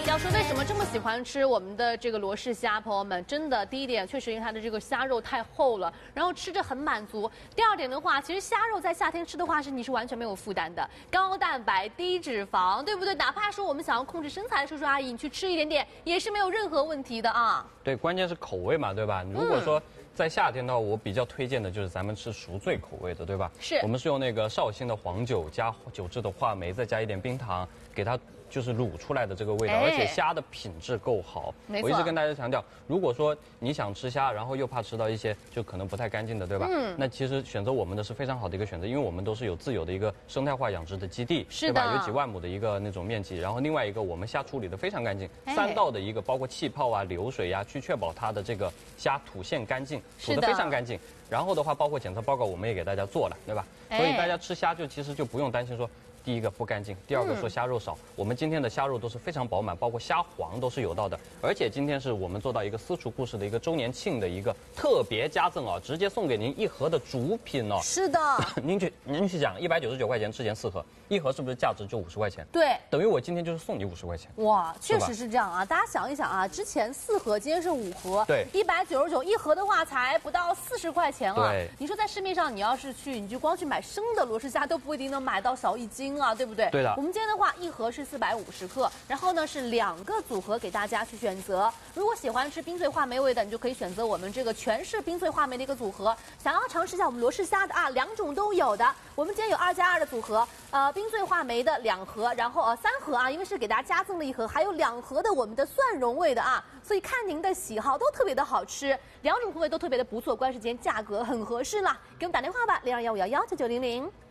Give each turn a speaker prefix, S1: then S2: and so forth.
S1: 要说为什么这么喜欢吃我们的这个罗氏虾，朋友们，真的第一点确实因为它的这个虾肉太厚了，然后吃着很满足。第二点的话，其实虾肉在夏天吃的话你是完全没有负担的，高蛋白低脂肪，对不对？哪怕说我们想要控制身材的叔叔阿姨，你去吃一点点也是没有任何问题的啊。对，
S2: 关键是口味嘛，对吧？如果说在夏天的话，我比较推荐的就是咱们吃赎罪口味的，对吧？是我们是用那个绍兴的黄酒加酒制的话梅，再加一点冰糖，给它就是卤出来的这个味道，而且虾的品质够好。我一直跟大家强调，如果说你想吃虾，然后又怕吃到一些就可能不太干净的，对吧？那其实选择我们的是非常好的一个选择，因为我们都是有自有的一个生态化养殖的基地，对吧？有几万亩的一个那种面积，然后另外一个我们虾处理的非常干净，3道的一个包括气泡啊、流水呀，去确保它的这个虾吐现干净，吐得非常干净。然后的话，包括检测报告我们也给大家做了，对吧？所以大家吃虾其实就不用担心说。第一个不干净，第二个说虾肉少。我们今天的虾肉都是非常饱满，包括虾黄都是有到的。而且今天是我们做到一个私厨故事的一个周年庆的一个特别加赠哦，直接送给您1盒的主品哦。是的，您去讲199块钱吃前4盒，1盒是不是价值就50块钱？对，等于我今天就是送你50块钱。哇，确实是这样啊！大家想一想啊，之前4盒，今天是5盒，对，199，1盒的话才不到40块钱啊。对，你说在市面上你要是你就光去买生的罗氏虾都不一定能买到少1斤。对不对？对的。我们今天的话，1盒是450克，然后呢是2个组合给大家去选择。如果喜欢吃冰脆话梅味的，你就可以选择我们这个全是冰脆话梅的一个组合。想要尝试一下我们罗氏虾的啊，2种都有的。我们今天有2+2的组合，冰脆话梅的2盒，然后3盒啊，因为是给大家加赠了1盒，还有2盒的我们的蒜蓉味的啊，所以看您的喜好，都特别的好吃，2种口味都特别的不错，关键时间价格很合适啦。给我们打电话吧，0215119900。